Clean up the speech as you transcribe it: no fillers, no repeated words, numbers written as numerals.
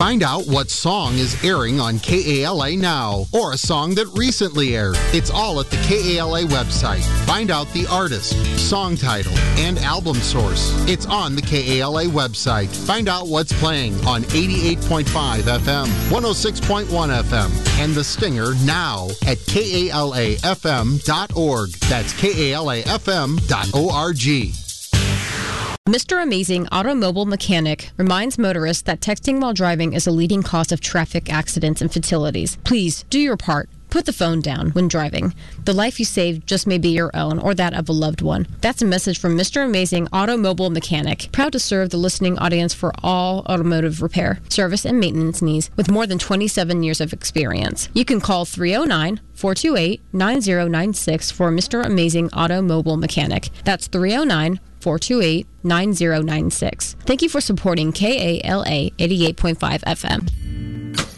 Find out what song is airing on KALA now, or a song that recently aired. It's all at the KALA website. Find out the artist, song title, and album source. It's on the KALA website. Find out what's playing on 88.5 FM, 106.1 FM, and The Stinger now at KALAFM.org. That's KALAFM.org. Mr. Amazing Automobile Mechanic reminds motorists that texting while driving is a leading cause of traffic accidents and fatalities. Please do your part. Put the phone down when driving. The life you save just may be your own or that of a loved one. That's a message from Mr. Amazing Automobile Mechanic, proud to serve the listening audience for all automotive repair, service, and maintenance needs with more than 27 years of experience. You can call 309-428-9096 for Mr. Amazing Automobile Mechanic. That's 309-428-9096. Thank you for supporting KALA 88.5 FM.